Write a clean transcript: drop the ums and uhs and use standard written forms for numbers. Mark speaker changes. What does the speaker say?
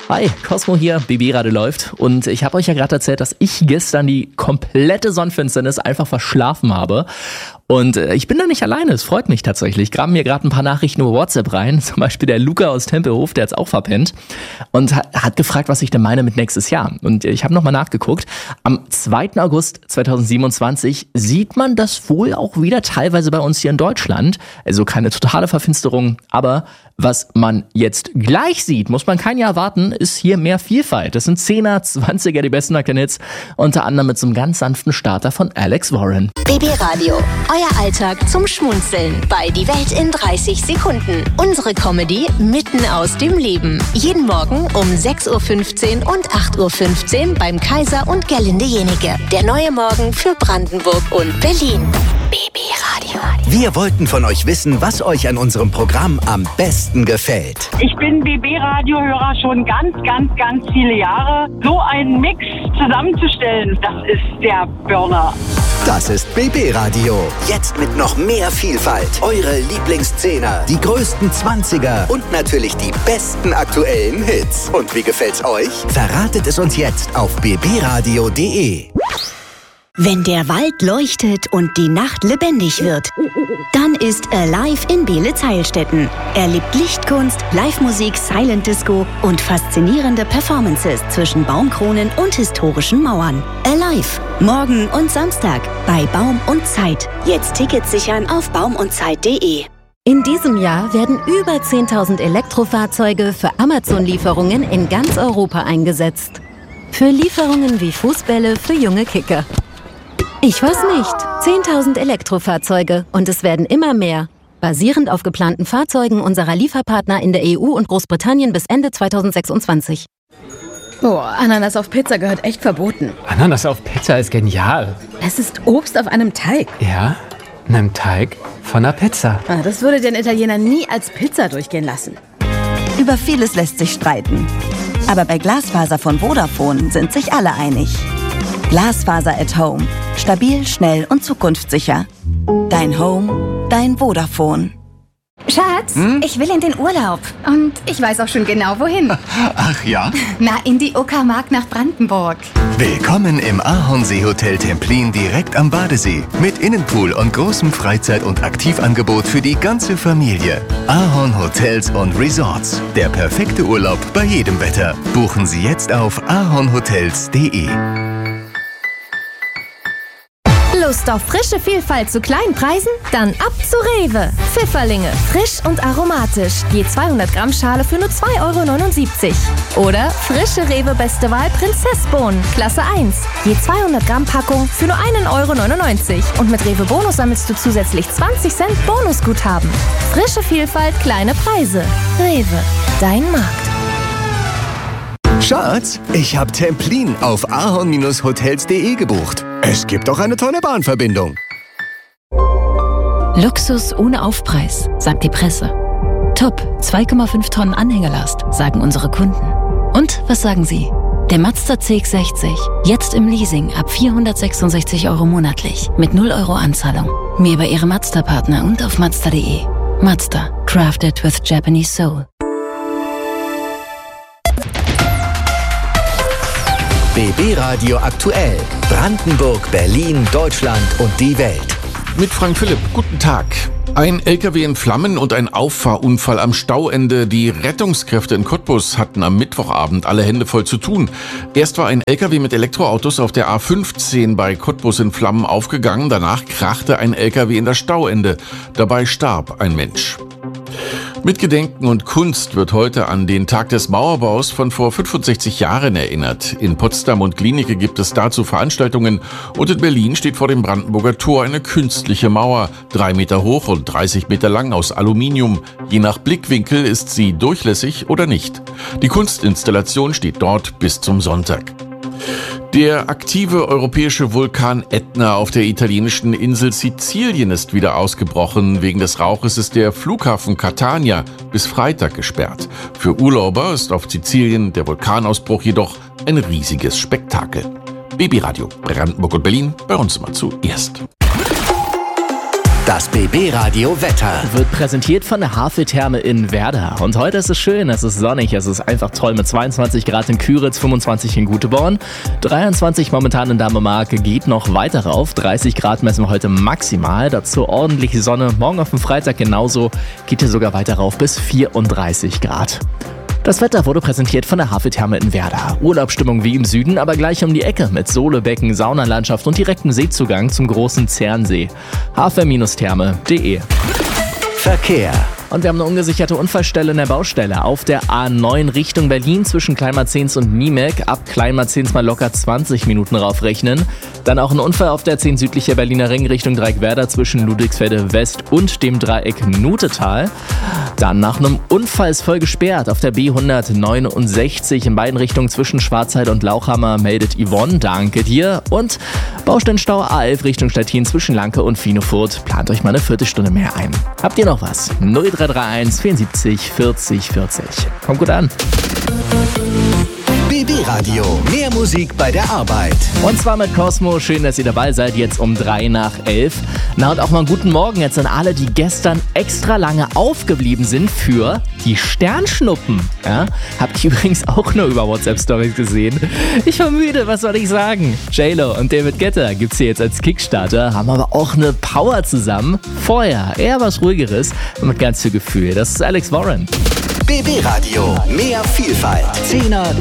Speaker 1: Hi, Cosmo hier, BB Radio läuft und ich habe euch ja gerade erzählt, dass ich gestern die komplette Sonnenfinsternis einfach verschlafen habe. Und ich bin da nicht alleine, es freut mich tatsächlich. Graben mir gerade ein paar Nachrichten über WhatsApp rein, zum Beispiel der Luca aus Tempelhof, der hat's auch verpennt und hat gefragt, was ich denn meine mit nächstes Jahr. Und ich habe nochmal nachgeguckt, am 2. August 2027 sieht man das wohl auch wieder teilweise bei uns hier in Deutschland. Also keine totale Verfinsterung, aber was man jetzt gleich sieht, muss man kein Jahr warten, ist hier mehr Vielfalt. Das sind 10er, 20er, die besten Hits, unter anderem mit so einem ganz sanften Starter von Alex Warren.
Speaker 2: BB Radio, euer Alltag zum Schmunzeln bei Die Welt in 30 Sekunden. Unsere Comedy mitten aus dem Leben. Jeden Morgen um 6.15 Uhr und 8.15 Uhr beim Kaiser und Gerlinde Jenike. Der neue Morgen für Brandenburg und Berlin. BB Radio.
Speaker 3: Wir wollten von euch wissen, was euch an unserem Programm am besten gefällt.
Speaker 4: Ich bin BB-Radio-Hörer schon ganz viele Jahre. So einen Mix zusammenzustellen, das ist der Burner.
Speaker 3: Das ist BB Radio. Jetzt mit noch mehr Vielfalt. Eure Lieblingsszehner, die größten 20er und natürlich die besten aktuellen Hits. Und wie gefällt's euch? Verratet es uns jetzt auf bbradio.de.
Speaker 2: Wenn der Wald leuchtet und die Nacht lebendig wird, dann ist Alive in Beelitz-Heilstätten. Erlebt Lichtkunst, Live-Musik, Silent Disco und faszinierende Performances zwischen Baumkronen und historischen Mauern. Alive, morgen und Samstag bei Baum und Zeit. Jetzt Tickets sichern auf baumundzeit.de.
Speaker 5: In diesem Jahr werden über 10.000 Elektrofahrzeuge für Amazon-Lieferungen in ganz Europa eingesetzt. Für Lieferungen wie Fußbälle für junge Kicker. Ich weiß nicht. 10.000 Elektrofahrzeuge und es werden immer mehr. Basierend auf geplanten Fahrzeugen unserer Lieferpartner in der EU und Großbritannien bis Ende 2026.
Speaker 6: Boah, Ananas auf Pizza gehört echt verboten.
Speaker 7: Ananas auf Pizza ist genial.
Speaker 6: Es ist Obst auf einem Teig.
Speaker 7: Ja, einem Teig von einer Pizza.
Speaker 6: Das würde den Italiener nie als Pizza durchgehen lassen.
Speaker 8: Über vieles lässt sich streiten. Aber bei Glasfaser von Vodafone sind sich alle einig. Glasfaser at Home. Stabil, schnell und zukunftssicher. Dein Home, dein Vodafone.
Speaker 9: Schatz, ich will in den Urlaub. Und ich weiß auch schon genau, wohin.
Speaker 10: Ach ja?
Speaker 9: Na, in die Uckermark nach Brandenburg.
Speaker 10: Willkommen im Ahornsee Hotel Templin direkt am Badesee. Mit Innenpool und großem Freizeit- und Aktivangebot für die ganze Familie. Ahorn Hotels und Resorts. Der perfekte Urlaub bei jedem Wetter. Buchen Sie jetzt auf ahornhotels.de.
Speaker 11: Lust auf frische Vielfalt zu kleinen Preisen? Dann ab zu Rewe. Pfifferlinge, frisch und aromatisch. Je 200 Gramm Schale für nur 2,79 €. Oder frische Rewe Beste Wahl Prinzessbohnen, Klasse 1. Je 200 Gramm Packung für nur 1,99 €. Und mit Rewe Bonus sammelst du zusätzlich 20 Cent Bonusguthaben. Frische Vielfalt, kleine Preise. Rewe, dein Markt.
Speaker 10: Schatz, ich habe Templin auf ahorn-hotels.de gebucht. Es gibt auch eine tolle Bahnverbindung.
Speaker 12: Luxus ohne Aufpreis, sagt die Presse. Top, 2,5 Tonnen Anhängerlast, sagen unsere Kunden. Und was sagen Sie? Der Mazda CX-60, jetzt im Leasing ab 466 € monatlich, mit 0 € Anzahlung. Mehr bei Ihrem Mazda-Partner und auf Mazda.de. Mazda, crafted with Japanese soul.
Speaker 3: BB Radio aktuell. Brandenburg, Berlin, Deutschland und die Welt.
Speaker 13: Mit Frank Philipp, guten Tag. Ein LKW in Flammen und ein Auffahrunfall am Stauende. Die Rettungskräfte in Cottbus hatten am Mittwochabend alle Hände voll zu tun. Erst war ein LKW mit Elektroautos auf der A15 bei Cottbus in Flammen aufgegangen. Danach krachte ein LKW in das Stauende. Dabei starb ein Mensch. Mit Gedenken und Kunst wird heute an den Tag des Mauerbaus von vor 65 Jahren erinnert. In Potsdam und Glienicke gibt es dazu Veranstaltungen und in Berlin steht vor dem Brandenburger Tor eine künstliche Mauer, 3 Meter hoch und 30 Meter lang aus Aluminium. Je nach Blickwinkel ist sie durchlässig oder nicht. Die Kunstinstallation steht dort bis zum Sonntag. Der aktive europäische Vulkan Ätna auf der italienischen Insel Sizilien ist wieder ausgebrochen. Wegen des Rauches ist der Flughafen Catania bis Freitag gesperrt. Für Urlauber ist auf Sizilien der Vulkanausbruch jedoch ein riesiges Spektakel. BB Radio, Brandenburg und Berlin, bei uns mal zuerst.
Speaker 3: Das BB Radio Wetter
Speaker 1: wird präsentiert von der Haveltherme in Werder. Und heute ist es schön, es ist sonnig, es ist einfach toll mit 22 Grad in Küritz, 25 in Güteborn, 23 momentan in Dänemark, geht noch weiter rauf, 30 Grad messen wir heute maximal, dazu ordentliche Sonne, morgen auf dem Freitag genauso, geht hier sogar weiter rauf bis 34 Grad. Das Wetter wurde präsentiert von der Haveltherme in Werder. Urlaubsstimmung wie im Süden, aber gleich um die Ecke mit Solebecken, Saunalandschaft und direktem Seezugang zum großen Zernsee. havel-therme.de.
Speaker 3: Verkehr.
Speaker 1: Und wir haben eine ungesicherte Unfallstelle in der Baustelle auf der A9 Richtung Berlin zwischen Kleinmarzens und Niemek. Ab Kleinmarzens mal locker 20 Minuten raufrechnen. Dann auch ein Unfall auf der 10 südlicher Berliner Ring Richtung Dreieckwerder zwischen Ludwigsfelde West und dem Dreieck Nutetal. Dann nach einem Unfall ist voll gesperrt auf der B169 in beiden Richtungen zwischen Schwarzheide und Lauchhammer, meldet Yvonne, danke dir. Und Baustellenstau A11 Richtung Stettin zwischen Lanke und Finefurt. Plant euch mal eine Viertelstunde mehr ein. Habt ihr noch was? 0331 74 40 40. Kommt gut an.
Speaker 3: BB Radio. Mehr Musik bei der Arbeit.
Speaker 1: Und zwar mit Cosmo. Schön, dass ihr dabei seid. Jetzt um 11:03. Na und auch mal einen guten Morgen jetzt an alle, die gestern extra lange aufgeblieben sind für die Sternschnuppen. Ja? Habt ihr übrigens auch nur über WhatsApp-Stories gesehen. Ich war müde, was soll ich sagen? J-Lo und David Guetta gibt's hier jetzt als Kickstarter, haben aber auch eine Power zusammen. Vorher eher was Ruhigeres mit ganz viel Gefühl. Das ist Alex Warren.
Speaker 3: BB Radio. Mehr Vielfalt. 10er